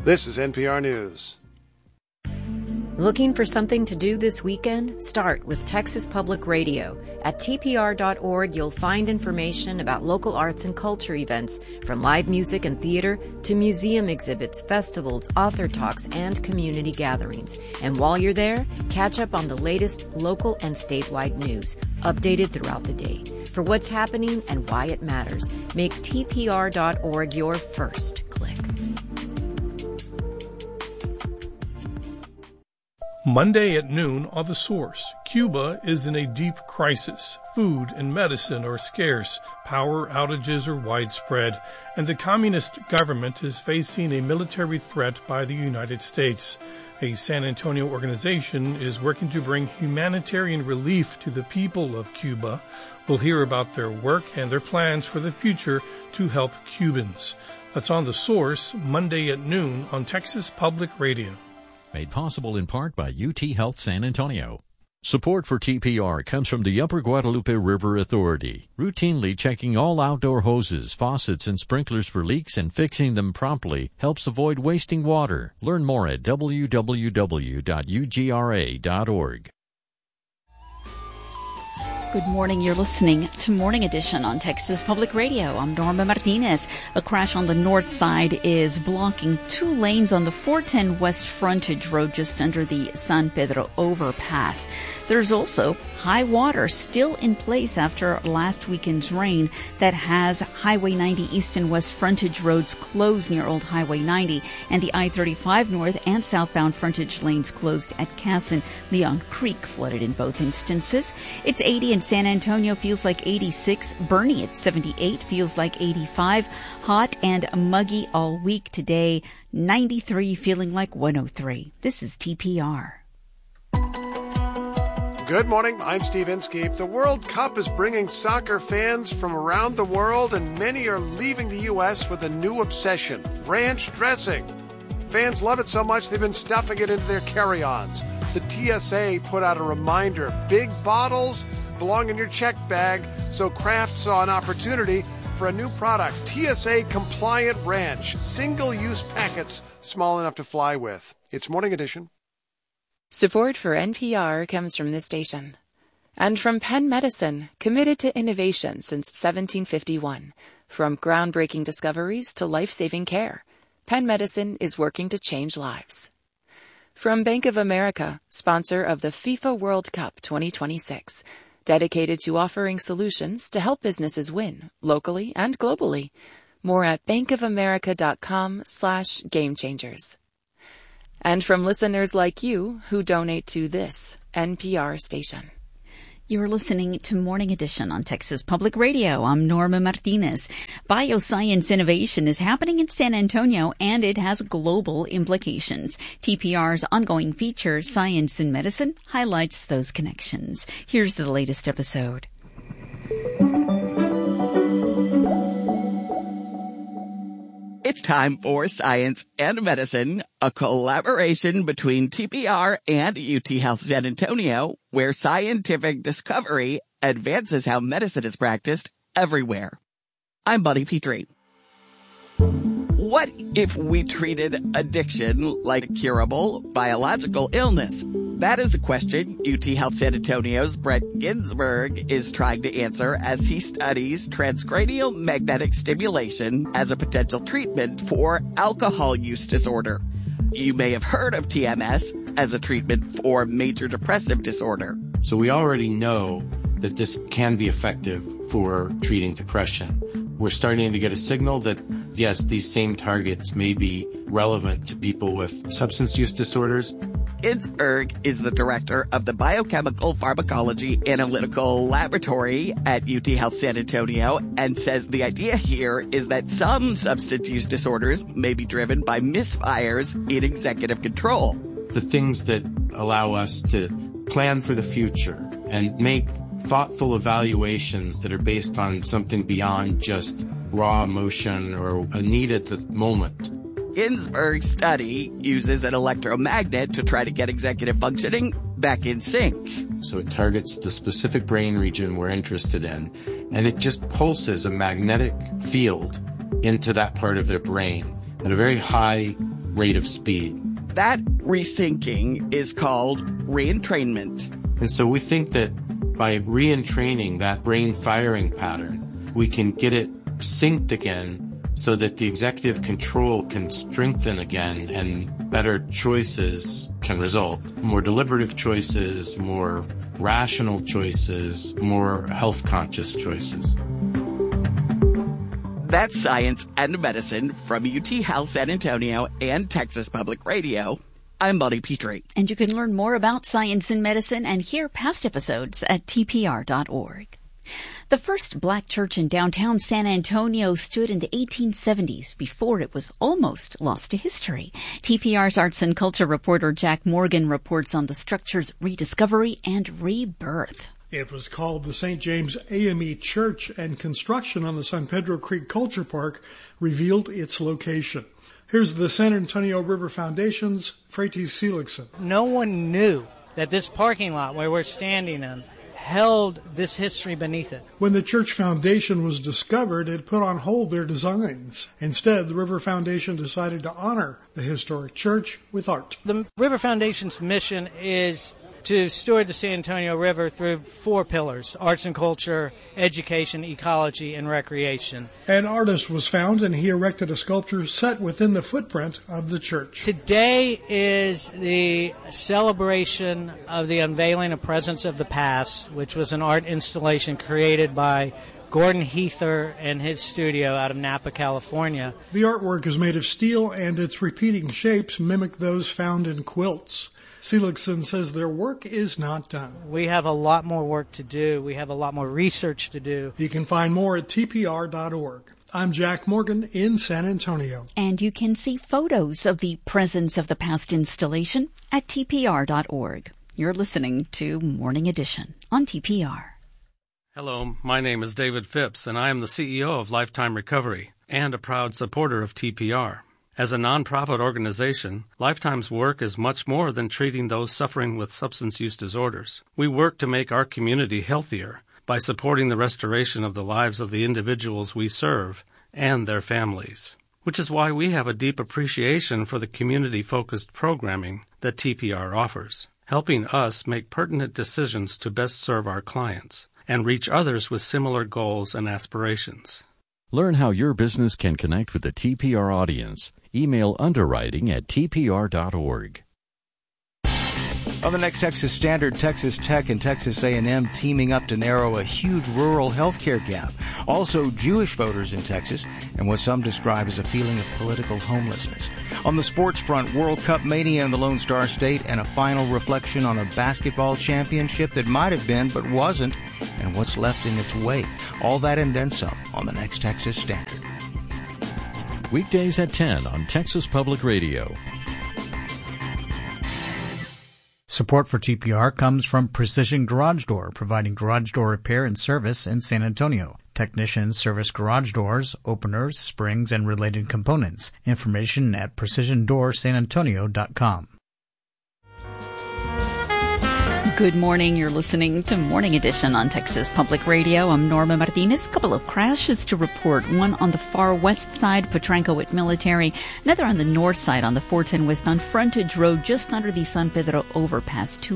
This is NPR News. Looking for something to do this weekend? Start with Texas Public Radio. At tpr.org, you'll find information about local arts and culture events, from live music and theater to museum exhibits, festivals, author talks, and community gatherings. And while you're there, catch up on the latest local and statewide news, updated throughout the day. For what's happening and why it matters, make tpr.org your first click. Monday at noon on The Source. Cuba is in a deep crisis. Food and medicine are scarce, power outages are widespread, and the communist government is facing a military threat by the United States. A San Antonio organization is working to bring humanitarian relief to the people of Cuba. We'll hear about their work and their plans for the future to help Cubans. That's on The Source, Monday at noon on Texas Public Radio. Made possible in part by UT Health San Antonio. Support for TPR comes from the Upper Guadalupe River Authority, routinely checking all outdoor hoses, faucets, and sprinklers for leaks and fixing them promptly helps avoid wasting water. Learn more at www.ugra.org. Good morning. You're listening to Morning Edition on Texas Public Radio. I'm Norma Martinez. A crash on the north side is blocking 2 lanes on the 410 West Frontage Road just under the San Pedro overpass. There's also high water still in place after last weekend's rain that has Highway 90 East and West Frontage roads closed near Old Highway 90 and the I-35 north and southbound frontage lanes closed at Casson. Leon Creek flooded in both instances. It's 80 in San Antonio, feels like 86. Bernie at 78, feels like 85. Hot and muggy all week today. 93, feeling like 103. This is TPR. Good morning, I'm Steve Inskeep. The World Cup is bringing soccer fans from around the world, and many are leaving the U.S. with a new obsession, ranch dressing. Fans love it so much they've been stuffing it into their carry-ons. The TSA put out a reminder, big bottles belong in your check bag, so Kraft saw an opportunity for a new product, TSA Compliant Ranch, single-use packets small enough to fly with. It's Morning Edition. Support for NPR comes from this station and from Penn Medicine, committed to innovation since 1751. From groundbreaking discoveries to life-saving care, Penn Medicine is working to change lives. From Bank of America, sponsor of the FIFA World Cup 2026, dedicated to offering solutions to help businesses win locally and globally. More at bankofamerica.com/gamechangers. And from listeners like you who donate to this NPR station. You're listening to Morning Edition on Texas Public Radio. I'm Norma Martinez. Bioscience innovation is happening in San Antonio, and it has global implications. TPR's ongoing feature, Science and Medicine, highlights those connections. Here's the latest episode. It's time for Science and Medicine, a collaboration between TPR and UT Health San Antonio, where scientific discovery advances how medicine is practiced everywhere. I'm Buddy Petrie. What if we treated addiction like a curable biological illness? That is a question UT Health San Antonio's Brett Ginsberg is trying to answer as he studies transcranial magnetic stimulation as a potential treatment for alcohol use disorder. You may have heard of TMS as a treatment for major depressive disorder. So we already know that this can be effective for treating depression. We're starting to get a signal that, yes, these same targets may be relevant to people with substance use disorders. Ginsberg is the director of the Biochemical Pharmacology Analytical Laboratory at UT Health San Antonio and says the idea here is that some substance use disorders may be driven by misfires in executive control. The things that allow us to plan for the future and make thoughtful evaluations that are based on something beyond just raw emotion or a need at the moment. Ginsberg's study uses an electromagnet to try to get executive functioning back in sync. So it targets the specific brain region we're interested in, and it just pulses a magnetic field into that part of their brain at a very high rate of speed. That resyncing is called reentrainment. And so we think that by reentraining that brain firing pattern, we can get it synced again so that the executive control can strengthen again and better choices can result. More deliberative choices, more rational choices, more health-conscious choices. That's Science and Medicine from UT Health San Antonio and Texas Public Radio. I'm Bonnie Petrie. And you can learn more about science and medicine and hear past episodes at tpr.org. The first black church in downtown San Antonio stood in the 1870s before it was almost lost to history. TPR's arts and culture reporter Jack Morgan reports on the structure's rediscovery and rebirth. It was called the St. James AME Church, and construction on the San Pedro Creek Culture Park revealed its location. Here's the San Antonio River Foundation's Fretis Seligson. No one knew that this parking lot where we're standing in held this history beneath it. When the church foundation was discovered, it put on hold their designs. Instead, the River Foundation decided to honor the historic church with art. The River Foundation's mission is to steward the San Antonio River through 4 pillars: arts and culture, education, ecology, and recreation. An artist was found, and he erected a sculpture set within the footprint of the church. Today is the celebration of the unveiling of Presence of the Past, which was an art installation created by Gordon Heather and his studio out of Napa, California. The artwork is made of steel, and its repeating shapes mimic those found in quilts. Seligson says their work is not done. We have a lot more work to do. We have a lot more research to do. You can find more at tpr.org. I'm Jack Morgan in San Antonio. And you can see photos of the Presence of the Past installation at tpr.org. You're listening to Morning Edition on TPR. Hello, my name is David Phipps, and I am the CEO of Lifetime Recovery and a proud supporter of TPR. As a nonprofit organization, Lifetime's work is much more than treating those suffering with substance use disorders. We work to make our community healthier by supporting the restoration of the lives of the individuals we serve and their families, which is why we have a deep appreciation for the community-focused programming that TPR offers, helping us make pertinent decisions to best serve our clients and reach others with similar goals and aspirations. Learn how your business can connect with the TPR audience. Email underwriting@tpr.org. On the next Texas Standard, Texas Tech and Texas A&M teaming up to narrow a huge rural health care gap. Also, Jewish voters in Texas and what some describe as a feeling of political homelessness. On the sports front, World Cup mania in the Lone Star State and a final reflection on a basketball championship that might have been but wasn't, and what's left in its wake. All that and then some on the next Texas Standard. Weekdays at 10 on Texas Public Radio. Support for TPR comes from Precision Garage Door, providing garage door repair and service in San Antonio. Technicians service garage doors, openers, springs, and related components. Information at precisiondoorsanantonio.com. Good morning. You're listening to Morning Edition on Texas Public Radio. I'm Norma Martinez. A couple of crashes to report. One on the far west side, Potranco at Military. Another on the north side on the 410 westbound frontage road just under the San Pedro overpass.